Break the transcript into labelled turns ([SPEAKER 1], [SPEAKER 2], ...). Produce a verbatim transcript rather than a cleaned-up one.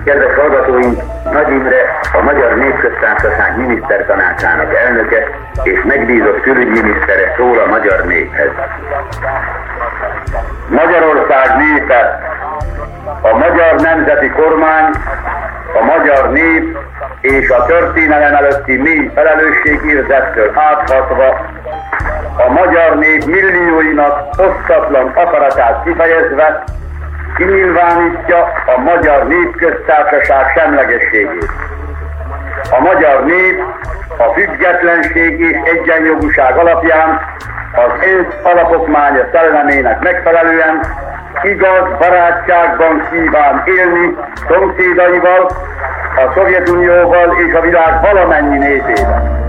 [SPEAKER 1] Kedves hallgatóink, Nagy Imre, a Magyar Népköztársaság minisztertanácsának elnöke és megbízott külügyminisztere szól a magyar néphez. Magyarország népe, a magyar nemzeti kormány, a magyar nép és a történelem előtti mély felelősségérzettől áthatva a magyar nép millióinak osztatlan akaratát kifejezve kinyilvánítja a Magyar Népköztársaság semlegességét. A magyar nép a függetlenség és egyenjogúság alapján az ENSZ alapokmánya szellemének megfelelően igaz barátságban kíván élni szomszédaival, a Szovjetunióval és a világ valamennyi népével.